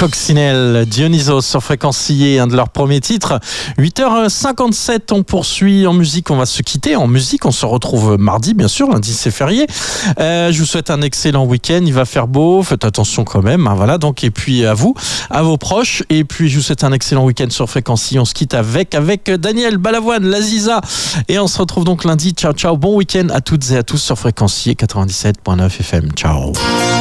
Coccinelle, Dionysos sur Fréquencier, un de leurs premiers titres. 8h57, on poursuit en musique, on va se quitter en musique, on se retrouve mardi bien sûr, lundi c'est férié. Je vous souhaite un excellent week-end, il va faire beau, faites attention quand même, hein, voilà, donc, et puis à vous, à vos proches, et puis je vous souhaite un excellent week-end sur Fréquencier, on se quitte avec Daniel Balavoine, l'Aziza, et on se retrouve donc lundi, ciao ciao, bon week-end à toutes et à tous sur Fréquencier 97.9 FM, ciao.